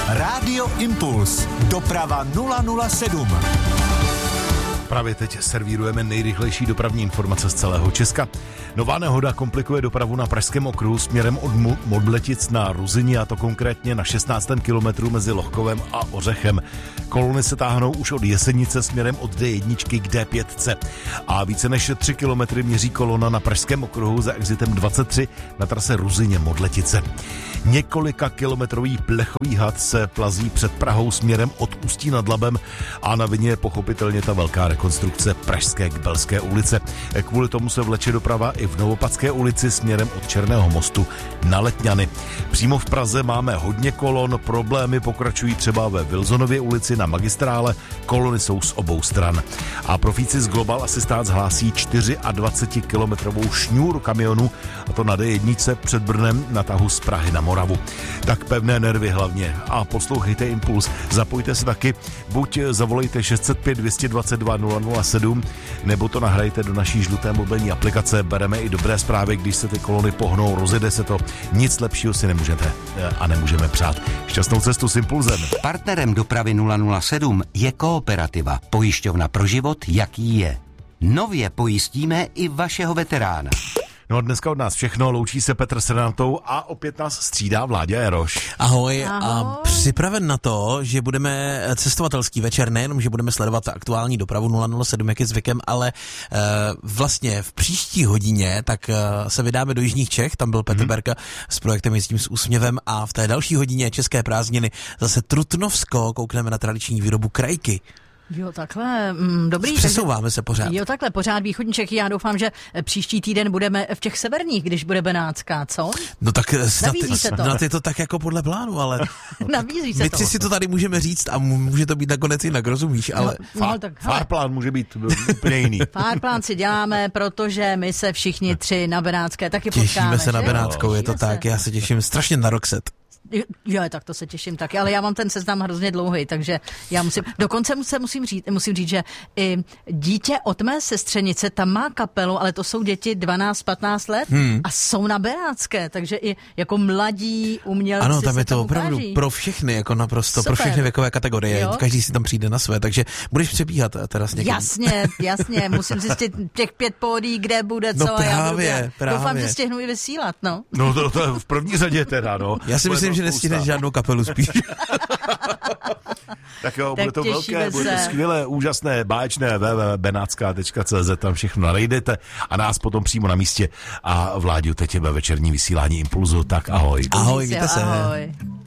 Rádio Impuls. Doprava 007. Právě teď servírujeme nejrychlejší dopravní informace z celého Česka. Nová nehoda komplikuje dopravu na Pražském okruhu směrem od Modletic na Ruzyni, a to konkrétně na 16. kilometru mezi Lohkovem a Ořechem. Kolony se táhnou už od Jesenice směrem od D1 k D5. A více než 3 kilometry měří kolona na Pražském okruhu za exitem 23 na trase Ruzyně Modletice. Několika kilometrový plechový had se plazí před Prahou směrem od Ústí nad Labem a na vině je pochopitelně ta velká rekonstrukce Pražské k Belské ulice. Kvůli tomu se vleče doprava i v Novopadské ulici směrem od Černého mostu na Letňany. Přímo v Praze máme hodně kolon, problémy pokračují třeba ve Wilsonově ulici na Magistrále, kolony jsou z obou stran. A profíci z Global Assistance hlásí 24-kilometrovou šňůru kamionů, a to na D1 před Brnem na tahu z Prahy na Moravu. Tak pevné nervy hlavně a poslouchejte Impuls. Zapojte se taky, buď zavolejte 605 222 007, nebo to nahrajte do naší žluté mobilní aplikace. Bereme i dobré zprávy, když se ty kolony pohnou, rozjede se to. Nic lepšího si nemůžete a nemůžeme přát. Šťastnou cestu s Impulzem. Partnerem dopravy 007 je Kooperativa, pojišťovna pro život, jaký je. Nově pojistíme i vašeho veterána. No a dneska od nás všechno, loučí se Petr s Renatou a opět nás střídá Vláďa Jaroš. Ahoj. A připraven na to, že budeme cestovatelský večer, nejenom, že budeme sledovat aktuální dopravu 007, jak je zvykem, ale vlastně v příští hodině tak se vydáme do Jižních Čech, tam byl Petr Berka s projektem Jezdím s úsměvem, a v té další hodině České prázdniny zase Trutnovsko, koukneme na tradiční výrobu krajky. Jo, takhle, dobrý. Přesouváme se pořád. Jo, takhle, pořád východní Čechy. Já doufám, že příští týden budeme v těch severních, když bude Benátská, co? No tak snad je to tak jako podle plánu, ale nabízí se my to. tři si to tady můžeme říct a může to být nakonec jinak, rozumíš, ale Fárplán může být úplně jiný. Fárplán si děláme, protože my se všichni tři na Benátské taky potkáme. Těšíme se na Benátskou, je to tak, já se těším strašně na Roxette. Jo, tak to se těším taky, ale já mám ten seznam hrozně dlouhý, takže já dokonce musím říct, že i dítě od mé sestřenice tam má kapelu, ale to jsou děti 12-15 let a jsou na Benátské, takže i jako mladí umělci. Ano, tam je to ukáží. opravdu pro všechny, jako naprosto, Super. pro všechny věkové kategorie, jo? Každý si tam přijde na své, takže budeš přebíhat teda s někým. Jasně, musím zjistit těch 5 pódií, kde bude, co, no právě. Doufám, že stihnu i vysílat, no. No to v první řadě teda, no. Já si myslím, že nestihneš žádnou kapelu spíš. Tak jo, tak bude to velké, bude to se. skvělé, úžasné, báječné, www.benatska.cz, tam všechno najdete a nás potom přímo na místě. A Vláďu, teď je ve večerní vysílání Impulzu, tak ahoj. Ahoj, mějte se. Ahoj.